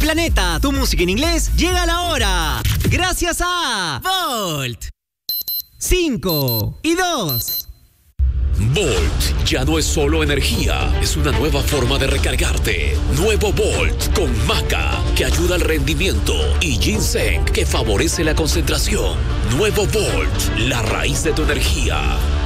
Planeta, tu música en inglés llega a la hora. Gracias a Volt. 5 y 2. Volt ya no es solo energía, es una nueva forma de recargarte. Nuevo Volt con maca, que ayuda al rendimiento, y ginseng, que favorece la concentración. Nuevo Volt, la raíz de tu energía.